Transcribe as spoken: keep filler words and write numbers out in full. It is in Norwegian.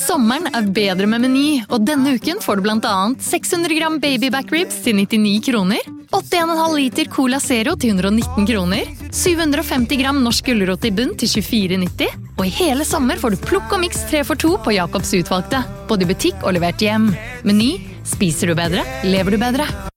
Sommeren er bedre med Meny, og denne uken får du blant annet seks hundre gram baby back ribs til nittini kroner, åtte komma fem liter Cola Zero til hundre og nitten kroner, syv hundre og femti gram norsk gulrot i bunn til tjuefire nitti, og i hele sommer får du plukk og mix tre for to på Jacobs utvalgte, både i butikk og levert hjem. Meny, spiser du bedre, lever du bedre.